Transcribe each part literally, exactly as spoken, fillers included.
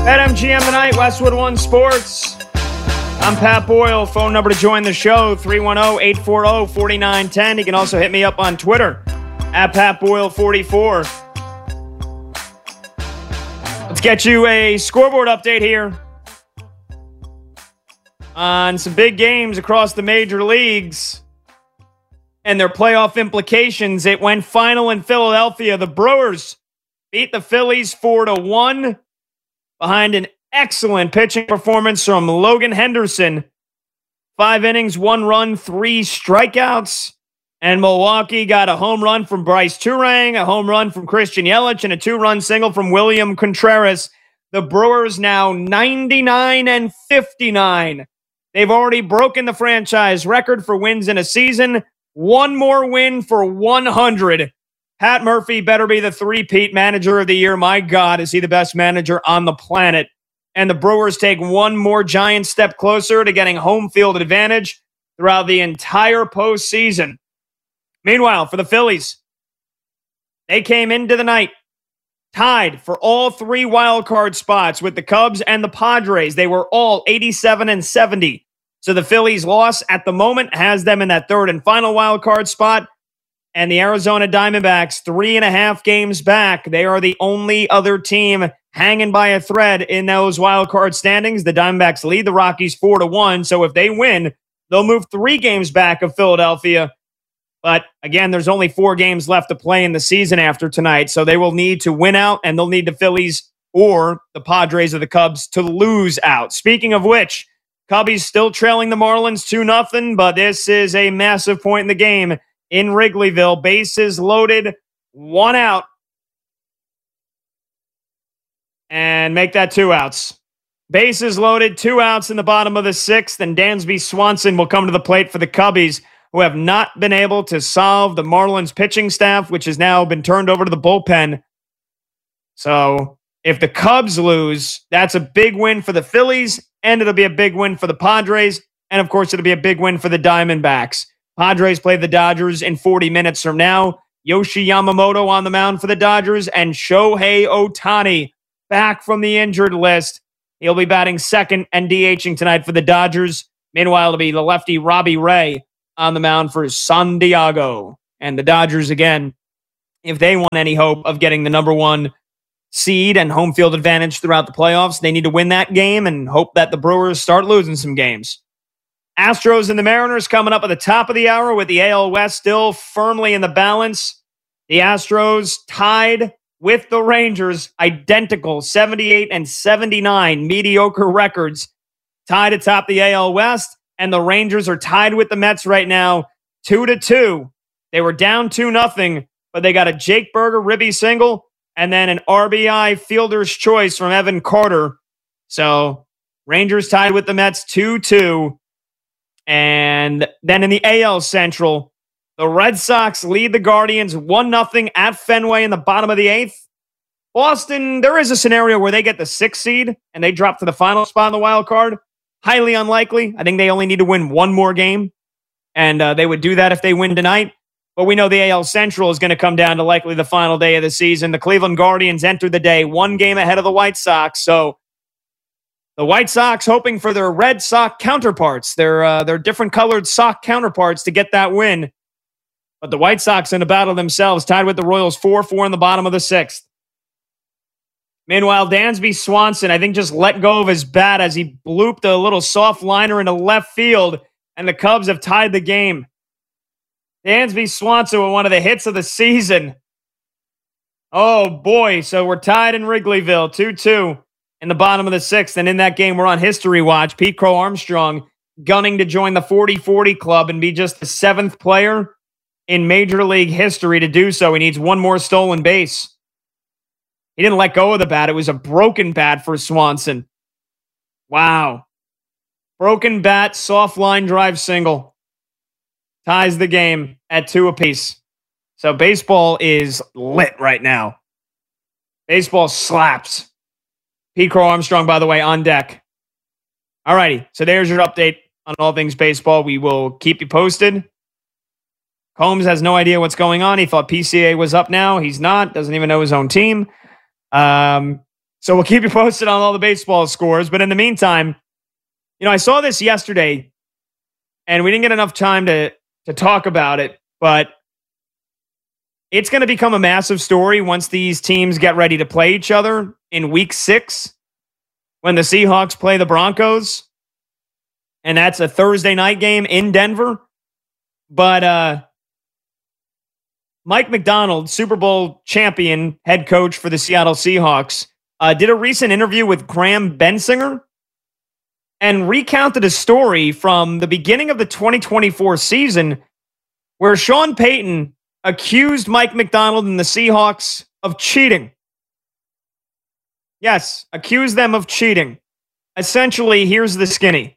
M G M tonight, Westwood One Sports. I'm Pat Boyle. Phone number to join the show, three one zero, eight four zero, four nine one zero. You can also hit me up on Twitter, at Pat Boyle forty-four. Let's get you a scoreboard update here on some big games across the major leagues and their playoff implications. It went final in Philadelphia. The Brewers beat the Phillies four to one behind an excellent pitching performance from Logan Henderson. Five innings, one run, three strikeouts. And Milwaukee got a home run from Bryce Turang, a home run from Christian Yelich, and a two-run single from William Contreras. The Brewers now ninety-nine and fifty-nine. They've already broken the franchise record for wins in a season. One more win for one hundred. Pat Murphy better be the three-peat manager of the year. My God, is he the best manager on the planet? And the Brewers take one more giant step closer to getting home field advantage throughout the entire postseason. Meanwhile, for the Phillies, they came into the night tied for all three wild card spots with the Cubs and the Padres. They were all eighty-seven and seventy. So the Phillies' loss at the moment has them in that third and final wild card spot. And the Arizona Diamondbacks, three and a half games back. They are the only other team hanging by a thread in those wild card standings. The Diamondbacks lead the Rockies four to one. So if they win, they'll move three games back of Philadelphia. But again, there's only four games left to play in the season after tonight. So they will need to win out, and they'll need the Phillies or the Padres or the Cubs to lose out. Speaking of which, Cubbies still trailing the Marlins two nothing, but this is a massive point in the game in Wrigleyville. Bases loaded, one out. And make that two outs. Bases loaded, two outs in the bottom of the sixth, and Dansby Swanson will come to the plate for the Cubbies, who have not been able to solve the Marlins pitching staff, which has now been turned over to the bullpen. So if the Cubs lose, that's a big win for the Phillies, and it'll be a big win for the Padres, and of course it'll be a big win for the Diamondbacks. Padres play the Dodgers in forty minutes from now. Yoshi Yamamoto on the mound for the Dodgers, and Shohei Ohtani back from the injured list. He'll be batting second and DHing tonight for the Dodgers. Meanwhile, it'll be the lefty Robbie Ray on the mound for San Diego. And the Dodgers, again, if they want any hope of getting the number one seed and home field advantage throughout the playoffs, they need to win that game and hope that the Brewers start losing some games. Astros and the Mariners coming up at the top of the hour with the A L West still firmly in the balance. The Astros tied with the Rangers, identical seventy-eight and seventy-nine mediocre records, tied atop the A L West. And the Rangers are tied with the Mets right now, two to two. They were down two nothing, but they got a Jake Burger ribby single and then an R B I fielder's choice from Evan Carter. So Rangers tied with the Mets two two. And then in the A L Central, the Red Sox lead the Guardians one nothing at Fenway in the bottom of the eighth. Boston, there is a scenario where they get the sixth seed and they drop to the final spot in the wild card. Highly unlikely. I think they only need to win one more game, and uh, they would do that if they win tonight. But we know the A L Central is going to come down to likely the final day of the season. The Cleveland Guardians enter the day one game ahead of the White Sox. So the White Sox hoping for their Red Sox counterparts, their, uh, their different colored sock counterparts to get that win. But the White Sox in a battle themselves, tied with the Royals four four in the bottom of the sixth. Meanwhile, Dansby Swanson, I think, just let go of his bat as he blooped a little soft liner into left field, and the Cubs have tied the game. Dansby Swanson with one of the hits of the season. Oh, boy. So we're tied in Wrigleyville, two two in the bottom of the sixth. And in that game, we're on history watch. Pete Crow Armstrong gunning to join the forty forty club and be just the seventh player in Major League history to do so. He needs one more stolen base. He didn't let go of the bat. It was a broken bat for Swanson. Wow. Broken bat, soft line drive single. Ties the game at two apiece. So baseball is lit right now. Baseball slaps. Pete Crow Armstrong, by the way, on deck. All righty. So there's your update on all things baseball. We will keep you posted. Combs has no idea what's going on. He thought P C A was up now. He's not. Doesn't even know his own team. Um, So we'll keep you posted on all the baseball scores. But in the meantime, you know, I saw this yesterday and we didn't get enough time to, to talk about it, but it's going to become a massive story once these teams get ready to play each other in week six when the Seahawks play the Broncos. And that's a Thursday night game in Denver. But uh, Mike Macdonald, Super Bowl champion head coach for the Seattle Seahawks, uh, did a recent interview with Graham Bensinger and recounted a story from the beginning of the twenty twenty-four season where Sean Payton accused Mike Macdonald and the Seahawks of cheating. Yes, accused them of cheating. Essentially, here's the skinny.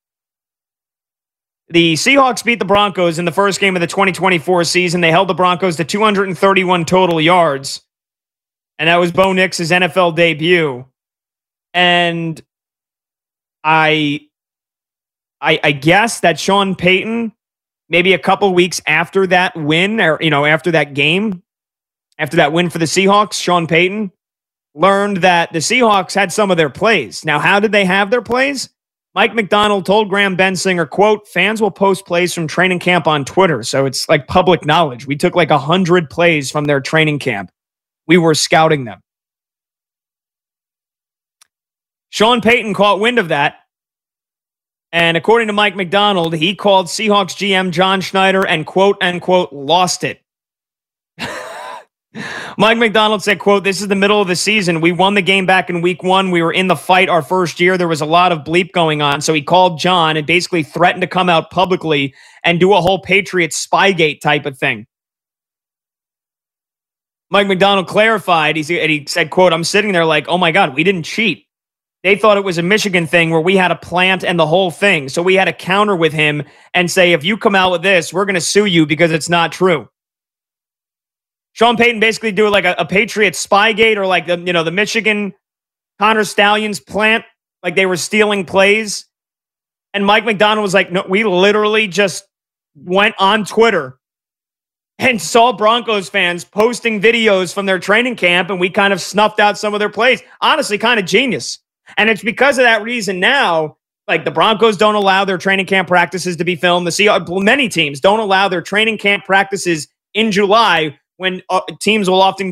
The Seahawks beat the Broncos in the first game of the twenty twenty-four season. They held the Broncos to two hundred thirty-one total yards. And that was Bo Nix's N F L debut. And I, I, I guess that Sean Payton, maybe a couple weeks after that win, or, you know, after that game, after that win for the Seahawks, Sean Payton learned that the Seahawks had some of their plays. Now, how did they have their plays? Mike Macdonald told Graham Bensinger, quote, fans will post plays from training camp on Twitter. So it's like public knowledge. We took like a hundred plays from their training camp. We were scouting them. Sean Payton caught wind of that. And according to Mike Macdonald, he called Seahawks G M John Schneider and quote, unquote, lost it. Mike Macdonald said, quote, this is the middle of the season. We won the game back in week one. We were in the fight our first year. There was a lot of bleep going on. So he called John and basically threatened to come out publicly and do a whole Patriots Spygate type of thing. Mike Macdonald clarified, he said, he said, quote, I'm sitting there like, oh my God, we didn't cheat. They thought it was a Michigan thing where we had a plant and the whole thing. So we had to counter with him and say, if you come out with this, we're going to sue you because it's not true. Sean Payton basically do like a, a Patriots Spygate or like the, you know, the Michigan Connor Stallions plant, like they were stealing plays. And Mike Macdonald was like, no, we literally just went on Twitter and saw Broncos fans posting videos from their training camp, and we kind of snuffed out some of their plays. Honestly, kind of genius. And it's because of that reason now, like the Broncos don't allow their training camp practices to be filmed. The Seahawks, many teams don't allow their training camp practices in July when uh, teams will often